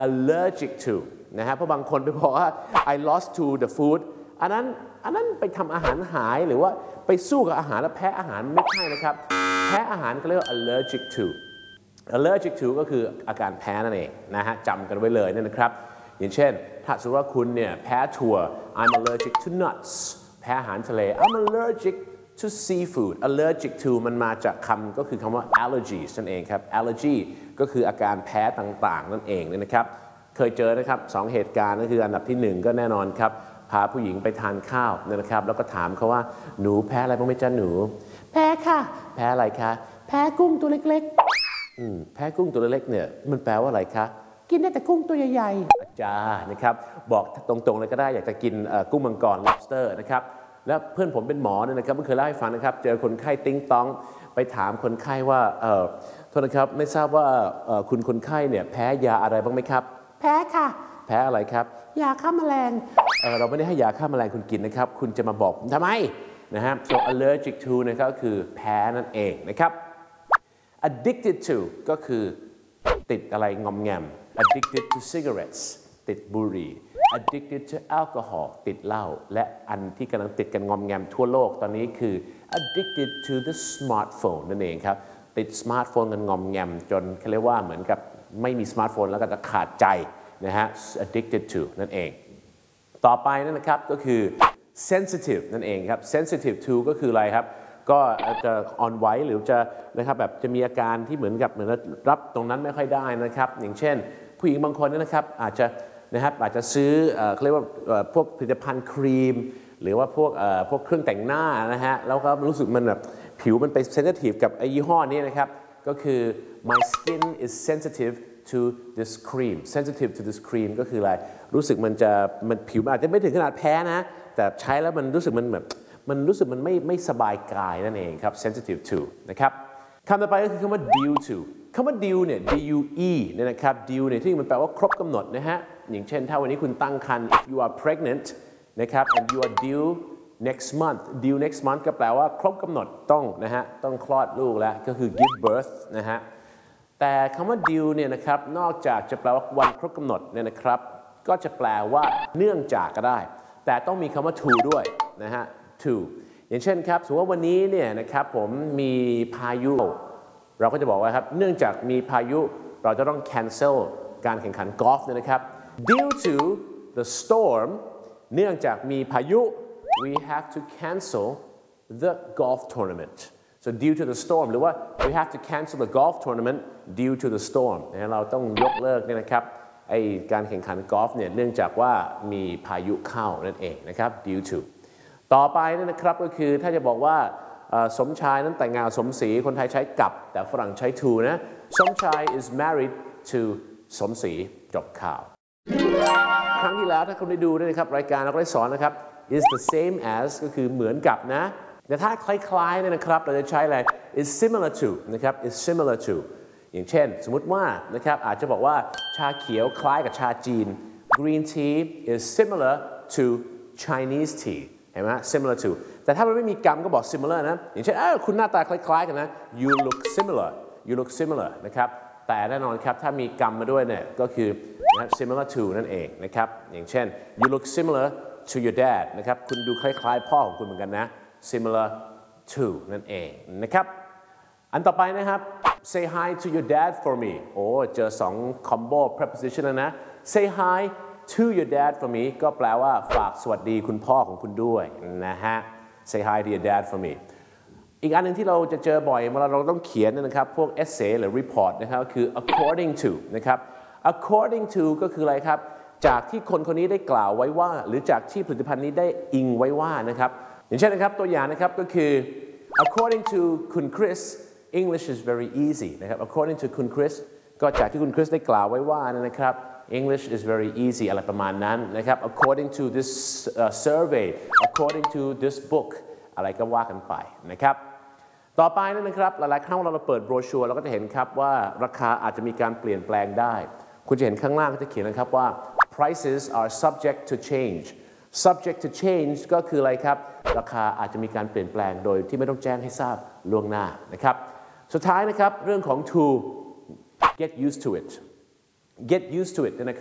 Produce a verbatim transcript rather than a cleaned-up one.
allergic to นะฮะเพราะบางคนไปบอกว่า I lost to the food อันนั้นอันนั้นไปทำอาหารหายหรือว่าไปสู้กับอาหารแล้วแพ้อาหารไม่ใช่นะครับแพ้อาหารก็เรียกว่า allergic to allergic to ก็คืออาการแพ้นั่นเองนะฮะจำกันไว้เลยนะครับอย่างเช่นถ้าสมมติว่าคุณเนี่ยแพ้ถั่ว I'm allergic to nuts แพ้อาหารทะเล I'm allergic to seafood allergic to มันมาจากคำก็คือคำว่า allergies นั่นเองครับ allergy ก็คืออาการแพ้ต่างๆนั่นเองนะครับเคยเจอนะครับสองเหตุการณ์ก็คืออันดับที่หนึ่งก็แน่นอนครับพาผู้หญิงไปทานข้าวนะครับแล้วก็ถามเขาว่าหนูแพ้อะไรบ้างไหมจ๊ะหนูแพ้ค่ะแพ้อะไรคะแพ้กุ้งตัวเล็กๆอืมแพ้กุ้งตัวเล็กๆเนี่ยมันแปลว่าอะไรคะกินได้แต่กุ้งตัวใหญ่ๆอาจารย์นะครับบอกตรงๆเลยก็ได้อยากจะกินกุ้งมังกร lobster นะครับแล้วเพื่อนผมเป็นหมอเนี่ยนะครับเพิ่งเคยเล่าให้ฟังนะครับเจอคนไข้ติ้งต้องไปถามคนไข้ว่าเอ่อโทษนะครับไม่ทราบว่าคุณคนไข้เนี่ยแพ้ยาอะไรบ้างไหมครับแพ้ค่ะแพ้อะไรครับยาฆ่าแมลง เ, เราไม่ได้ให้ยาฆ่าแมลงคุณกินนะครับคุณจะมาบอกทำไมนะฮะ so allergic to นะครับก็คือแพ้นั่นเองนะครับ addicted to ก็คือติดอะไรงอมแงม addicted to cigarettes ติดบุหรี่ addicted to alcohol ติดเหล้าและอันที่กำลังติดกันงอมแงมทั่วโลกตอนนี้คือ addicted to the smartphone นั่นเองครับติดสมาร์ทโฟนกันงอมแงมจนเขาเรียกว่าเหมือนกับไม่มีสมาร์ทโฟนแล้วก็จะขาดใจนะฮะ addicted to นั่นเองต่อไปนั่นนะครับก็คือ sensitive นั่นเองครับ sensitive to ก็คืออะไรครับก็จะอ่อนไหวหรือจะนะครับแบบจะมีอาการที่เหมือนกับเหมือนรับตรงนั้นไม่ค่อยได้นะครับอย่างเช่นผู้หญิงบางคนนะครับอาจจะนะครับอาจจะซื้อเขาเรียกว่าพวกผลิตภัณฑ์ครีมหรือว่าพวกพวกเครื่องแต่งหน้านะฮะแล้วก็รู้สึกมันแบบผิวมันไป sensitive กับไอ้ยี่ห้อนี้นะครับก็คือ my skin is sensitive to this cream sensitive to this cream ก็คืออะไรรู้สึกมันจะมันผิวอาจจะไม่ถึงขนาดแพ้นะแต่ใช้แล้วมันรู้สึกมันแบบมันรู้สึกมันไม่ไม่สบายกายนั่นเองครับ sensitive to นะครับคำต่อไปก็คือคำว่า due to คำว่า due เนี่ย due เนี่ยนะครับ due เนี่ยที่มันแปลว่าครบกำหนดนะฮะอย่างเช่นถ้าวันนี้คุณตั้งครรภ์ if you are pregnant นะครับ and you are due next month due next month ก็แปลว่าครบกำหนดต้องนะฮะต้องคลอดลูกแล้วก็คือ give birth นะฮะแต่คำว่า due เนี่ยนะครับนอกจากจะแปลว่าวันครบกำหนดเนี่ยนะครับก็จะแปลว่าเนื่องจากก็ได้แต่ต้องมีคำว่า to ด้วยนะฮะ to อย่างเช่นครับสมมติว่าวันนี้เนี่ยนะครับผมมีพายุเราก็จะบอกว่าครับเนื่องจากมีพายุเราจะต้อง cancel การแข่งขันกอล์ฟเนี่ยนะครับ due to the storm เนื่องจากมีพายุ we have to cancel the golf tournament so due to the storm หรือว่า we have to cancel the golf tournament due to the storm นะเราต้องยกเลิกเนี่ยนะครับไอการแข่งขันกอล์ฟเนี่ยเนื่องจากว่ามีพายุเข้านั่นเองนะครับ due to ต่อไปนี่นะครับก็คือถ้าจะบอกว่าสมชายนั้นแต่งงานสมศรีคนไทยใช้กับแต่ฝรั่งใช้ to นะสมชาย is married to สมศรีจบข่าวครั้งที่แล้วถ้าคุณได้ดูนะครับรายการเราก็ได้สอนนะครับ is the same as ก็คือเหมือนกับนะแต่ถ้าคล้ายๆเนี่ยนะครับเราจะใช้อะไร is similar to นะครับ is similar to อย่างเช่นสมมุติว่านะครับอาจจะบอกว่าชาเขียวคล้ายกับชาจีน green tea is similar to Chinese tea เห็นไหม similar to แต่ถ้ามันไม่มีกรรมก็บอก similar นะอย่างเช่นคุณหน้าตาคล้ายๆกันนะ you look similar you look similar นะครับแต่แน่นอนครับถ้ามีกรรมมาด้วยเนี่ยก็คือ similar to นั่นเองนะครับอย่างเช่น you look similar to your dad นะครับคุณดูคล้ายๆพ่อของคุณเหมือนกันนะ similar to นั่นเองนะครับอันต่อไปนะครับ say hi to your dad for me โอ้เจอสอง combo preposition แล้วนะ say hi to your dad for me ก็แปลว่าฝากสวัสดีคุณพ่อของคุณด้วยนะฮะ say hi to your dad for me อีกอันหนึ่งที่เราจะเจอบ่อยเวลาเราต้องเขียนนะครับพวก essay หรือ report นะครับคือ according to นะครับ according to ก็คืออะไรครับจากที่คนคนนี้ได้กล่าวไว้ว่าหรือจากที่ผลิตภัณฑ์นี้ได้อิงไว้ว่านะครับอย่างเช่นนะครับตัวอย่างนะครับก็คือ according to คุณคริส English is very easy นะครับ according to คุณคริสก็จากที่คุณคริสได้กล่าวไว้ว่านะครับ English is very easy อะไรประมาณนั้นนะครับ according to this uh, survey according to this book อะไรก็ว่ากันไปนะครับต่อไปนั่นนะครับหลายๆครั้งเราเราเปิดโบรชัวร์เราก็จะเห็นครับว่าราคาอาจจะมีการเปลี่ยนแปลงได้คุณจะเห็นข้างล่างก็จะเขียนนะครับว่า prices are subject to change subject to change ก็คืออะไรครับราคาอาจจะมีการเปลี่ยนแปลงโดยที่ไม่ต้องแจ้งให้ทราบล่วงหน้านะครับสุดท้ายนะครับเรื่องของ to get used to it get used to it นะครับ